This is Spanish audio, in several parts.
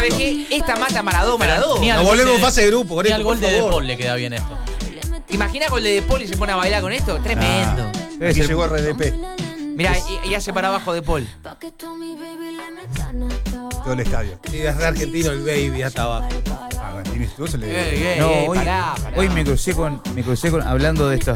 ¿sabes qué? Esta mata a Maradona. Nos volvemos en fase de grupo. Ni al gol de De Paul le queda bien esto. Imagina gol de De Paul y se pone a bailar con esto. Tremendo. Aquí llegó RDP. Mirá, y hace para abajo De Paul. Todo el estadio. Sí, es de argentino el baby, hasta abajo. Argentino estuvo, se le... No, hoy, pará. hoy me crucé con hablando de esto.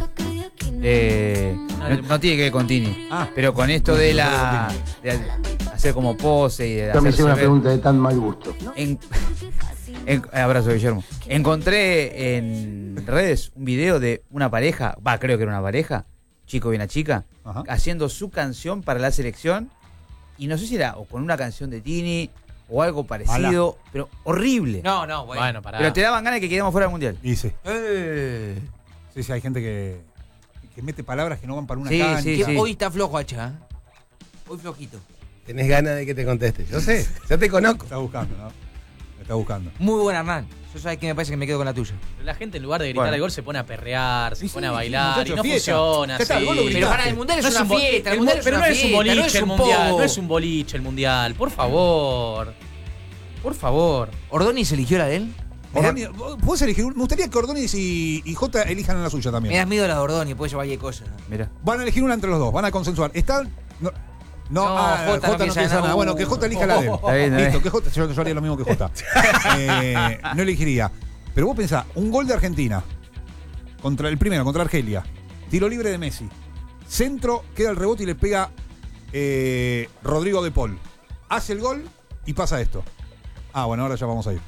No tiene que ver con Tini, pero con esto de hacer como pose y de Yo me hice una hacerse ver. pregunta de tan mal gusto. Abrazo, Guillermo. Encontré en redes un video de una pareja, creo que era una pareja, chico y una chica, haciendo su canción para la selección. Y no sé si era o con una canción de Tini o algo parecido, pero horrible. No, bueno. Pará. Pero te daban ganas de que quedemos fuera del mundial. Y sí. Sí, hay gente que mete palabras que no van para una cancha. Sí. Hoy está flojo, Hacha. Hoy flojito. Tenés ganas de que te conteste. Yo sé, ya te conozco. Está buscando, ¿no? Me está buscando. Muy buena, Hernán. Yo sabes que me parece que me quedo con la tuya. Pero la gente en lugar de gritar el gol se pone a perrear, se pone a sí, bailar muchacho, y no fiesta. funciona Ya está, así. el gol lo Pero gritaste. para el mundial es No una un bo- fiesta. El el mundial mu- pero no es un fiesta, boliche no es el un mundial, pogo. no es un boliche el mundial, por favor. Por favor. ¿Ordóñez se eligió la de él? Ordóñez, ¿podés elegir? Me gustaría que Ordóñez y Jota elijan la suya Me también. das miedo a la de Ordóñez, puede llevar cualquier cosa. Mira. Van a elegir una entre los dos, van a consensuar. ¿Están? No, Jota no Jota no piensa piensa nada. nada. Bueno, que Jota elija la de él. Está bien, Listo, que Jota, yo haría lo mismo que Jota. No elegiría. Pero vos pensás, un gol de Argentina contra Argelia. Tiro libre de Messi. Centro, queda el rebote y le pega Rodrigo De Paul. Hace el gol y pasa esto. Bueno, ahora ya vamos a ir.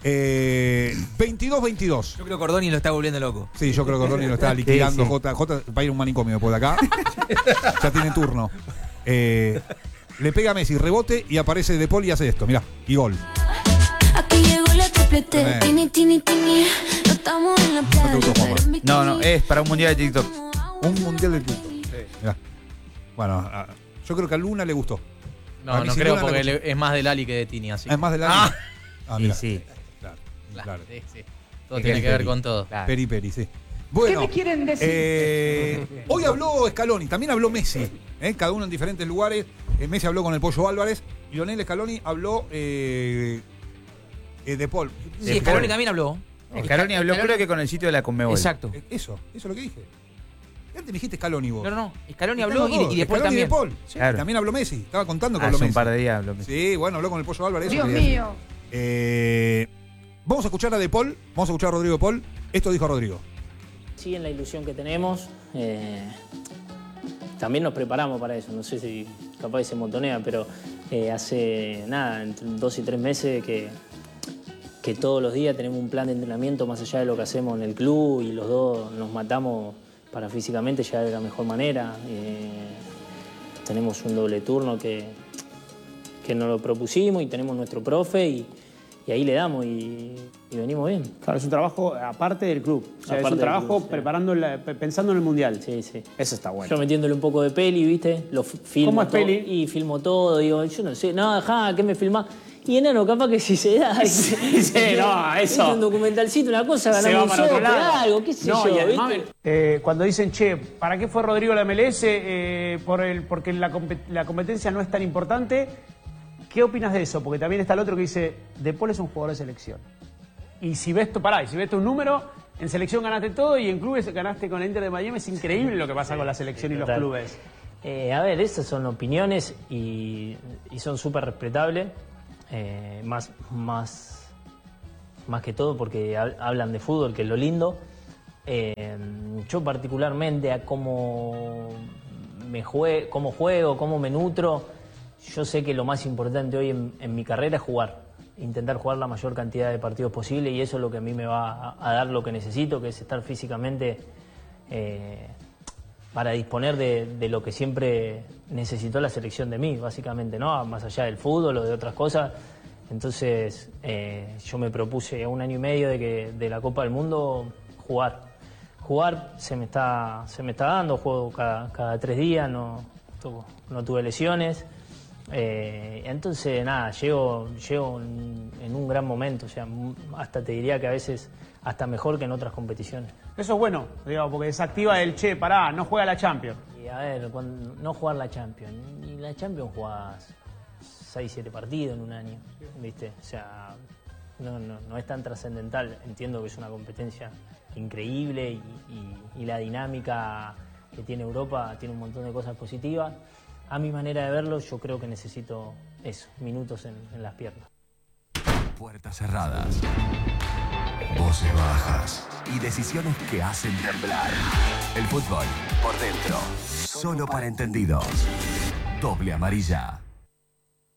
22-22. Yo creo que Ordóñez lo está volviendo loco. Sí, yo creo que Ordóñez lo está liquidando. Sí. Jota va a ir a un manicomio después de acá. Ya tiene turno. Le pega a Messi, rebote y aparece De Paul y hace esto. Mirá, y gol. Aquí llegó la triplete, tini, tini, tini. No estamos en la playa, pero en bikini. No, es para un mundial de TikTok. Un mundial de TikTok. Mirá. Bueno, yo creo que a Luna le gustó. A mí No sin creo duda porque es más de Lali que de Tini, así. Es más de la. Mirá. Sí. Claro. Sí. Todo tiene que ver con todo. Claro. Peri, sí. Bueno, ¿Qué me quieren decir? Hoy habló Scaloni, también habló Messi, cada uno en diferentes lugares. Messi habló con el Pollo Álvarez, Lionel Scaloni habló De Paul. Sí, Scaloni también habló. Scaloni habló, creo que con el sitio de la Conmebol. Exacto. Eso es lo que dije. Antes me dijiste Scaloni vos. No. Scaloni habló y después Scaloni y también. De Paul. Sí, Claro. también habló Messi, estaba contando con Hace lo un Messi. par de días habló Messi. Sí, bueno, habló con el Pollo Álvarez. Dios eso quería mío. decir. Vamos a escuchar a De Paul, vamos a escuchar a Rodrigo De Paul. Esto dijo Rodrigo. Sí, en la ilusión que tenemos, también nos preparamos para eso. No sé si capaz se montonea, pero hace nada, entre 2 y 3 meses que todos los días tenemos un plan de entrenamiento más allá de lo que hacemos en el club y los dos nos matamos para físicamente llegar de la mejor manera. Tenemos un doble turno que nos lo propusimos y tenemos nuestro profe y ahí le damos y venimos bien. Claro, es un trabajo aparte del club. O sea, es Aparte un del trabajo club, pensando en el mundial. Sí, sí. Eso está bueno. Yo metiéndole un poco de peli, ¿viste? Lo filmo. ¿Cómo es todo, peli? y filmo todo, digo, yo no sé, no, ¿qué me filmás? Y enano, capaz que si se da. Sí, no, eso. ¿viste? Un documentalcito, una cosa, Se ganamos va un para otro sope, lado. algo, qué sé No, yo, y además, ¿viste? cuando dicen, che, ¿para qué fue Rodrigo a la MLS? Porque la competencia no es tan importante. ¿Qué opinas de eso? Porque también está el otro que dice, De Paul es un jugador de selección. Y si ves tu número, en selección ganaste todo y en clubes ganaste con el Inter de Miami. Es increíble lo que pasa con la selección y los Total. clubes. A ver, estas son opiniones y son súper respetables. Más que todo porque hablan de fútbol, que es lo lindo. Yo particularmente a cómo juego, cómo me nutro, yo sé que lo más importante hoy en mi carrera es intentar jugar la mayor cantidad de partidos posible y eso es lo que a mí me va a dar lo que necesito, que es estar físicamente para disponer de lo que siempre necesitó la selección de mí, básicamente, ¿no? Más allá del fútbol o de otras cosas. Entonces yo me propuse 1 año y medio de la Copa del Mundo jugar se me está dando, juego cada 3 días, no tuve lesiones. Entonces nada, llego en un gran momento, o sea, hasta te diría que a veces hasta mejor que en otras competiciones. Eso es bueno, digamos, porque desactiva el che, pará, no juega la Champions. Y a ver, no jugar la Champions, y la Champions jugás 6, 7 partidos en un año, ¿viste? O sea, no es tan trascendental. Entiendo que es una competencia increíble y la dinámica que tiene Europa tiene un montón de cosas positivas. A mi manera de verlo, yo creo que necesito eso, minutos en las piernas. Puertas cerradas, voces bajas y decisiones que hacen temblar. El fútbol por dentro, solo para entendidos. Doble amarilla.